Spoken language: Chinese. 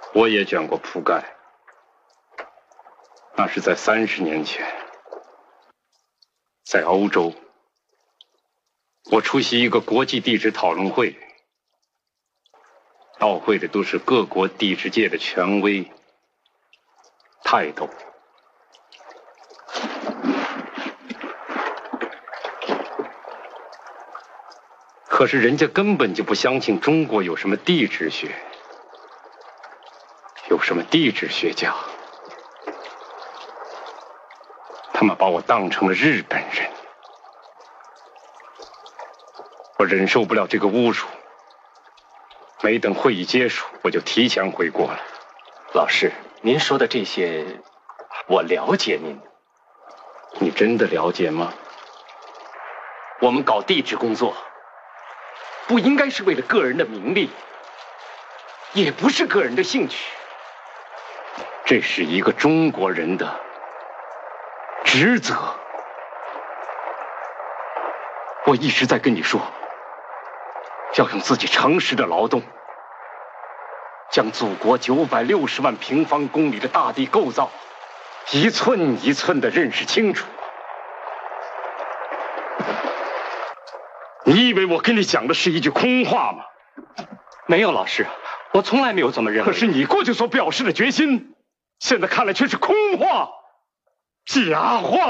我也卷过铺盖，那是在30年前，在欧洲，我出席一个国际地质讨论会，到会的都是各国地质界的权威、泰斗。可是人家根本就不相信中国有什么地质学，有什么地质学家。他们把我当成了日本人，我忍受不了这个侮辱。没等会议结束，我就提前回国了。 老师，您说的这些，我了解您。 你真的了解吗？ 我们搞地质工作，不应该是为了个人的名利，也不是个人的兴趣。 这是一个中国人的职责。我一直在跟你说，要用自己诚实的劳动，将祖国960万平方公里的大地构造，一寸一寸地认识清楚。你以为我跟你讲的是一句空话吗？ 没有，老师，我从来没有这么认为。 可是你过去所表示的决心，现在看来却是空话、假话。